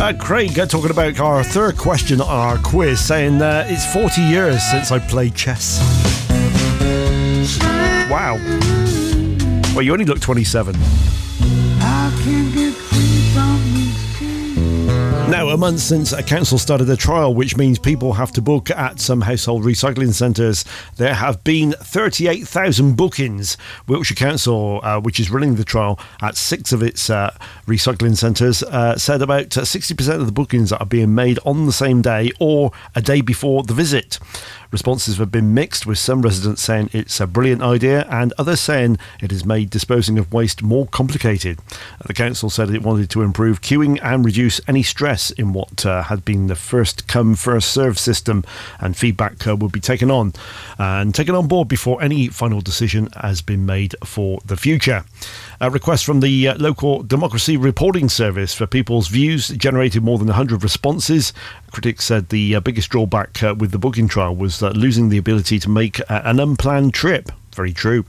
Craig talking about our third question on our quiz, saying it's 40 years since I played chess. Wow. Well, you only look 27. Now, a month since a council started a trial, which means people have to book at some household recycling centres, there have been 38,000 bookings. Wiltshire Council, which is running the trial at 6 of its recycling centres, said about 60% of the bookings are being made on the same day or a day before the visit. Responses have been mixed, with some residents saying it's a brilliant idea and others saying it has made disposing of waste more complicated. The council said it wanted to improve queuing and reduce any stress in what had been the first come, first served system, and feedback will be taken on board before any final decision has been made for the future. A request from the local Democracy Reporting Service for people's views generated more than 100 responses. Critics said the biggest drawback with the booking trial was losing the ability to make an unplanned trip. Very true.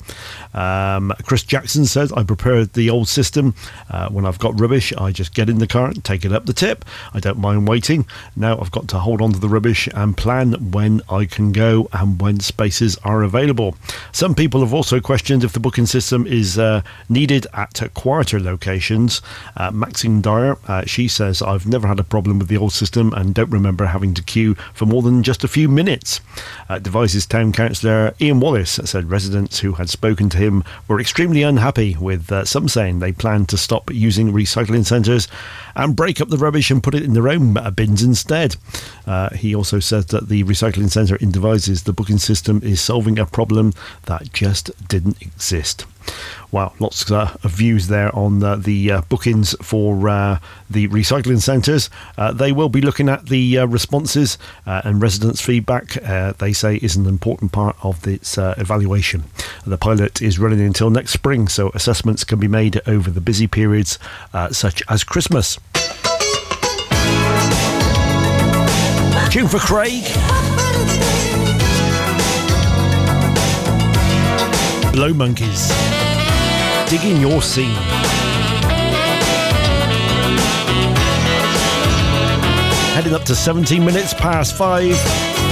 Chris Jackson says, I prepared the old system. When I've got rubbish, I just get in the car and take it up the tip. I don't mind waiting. Now I've got to hold on to the rubbish and plan when I can go and when spaces are available. Some people have also questioned if the booking system is needed at quieter locations. Maxine Dyer, she says, I've never had a problem with the old system and don't remember having to queue for more than just a few minutes. Devizes Town Councillor Ian Wallace said residents who had spoken to him were extremely unhappy, with some saying they plan to stop using recycling centres and break up the rubbish and put it in their own bins instead. He also said that the recycling centre in Devizes, the booking system is solving a problem that just didn't exist. Wow, lots of views there on the bookings for the recycling centres. They will be looking at the responses and residents' feedback. They say is an important part of its evaluation. The pilot is running until next spring, so assessments can be made over the busy periods such as Christmas. Tune for Craig. Blow Monkeys. Digging your scene. Heading up to 17 minutes past 5.